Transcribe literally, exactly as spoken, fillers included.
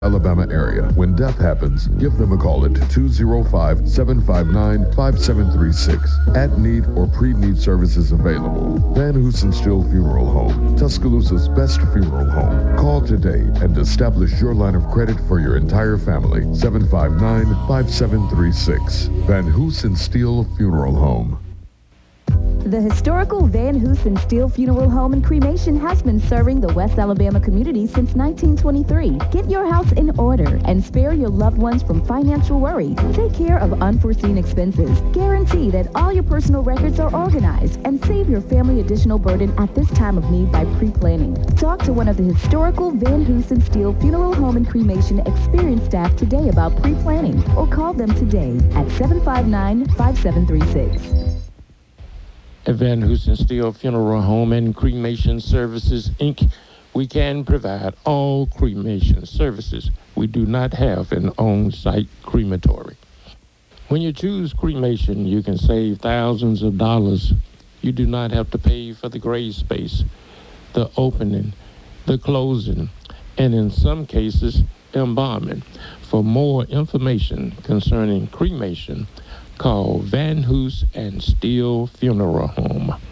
Alabama area. When death happens, give them a call at two oh five, seven five nine, five seven three six. At need or pre-need services available. Van Hoosen Still Funeral Home, Tuscaloosa's best funeral home. Call today and establish your line of credit for your entire family. seven five nine, five seven three six. Van Hoosen Still Funeral Home. The historical Van Hoosen Steel Funeral Home and Cremation has been serving the West Alabama community since nineteen twenty-three. Get your house in order and spare your loved ones from financial worry. Take care of unforeseen expenses. Guarantee that all your personal records are organized and save your family additional burden at this time of need by pre-planning. Talk to one of the historical Van Hoosen Steel Funeral Home and Cremation experienced staff today about pre-planning or call them today at seven five nine, five seven three six. At Van Hoosen Steel Funeral Home and Cremation Services, Incorporated, we can provide all cremation services. We do not have an on-site crematory. When you choose cremation, you can save thousands of dollars. You do not have to pay for the grave space, the opening, the closing, and in some cases, embalming. For more information concerning cremation, call Van Hoos and Steel Funeral Home.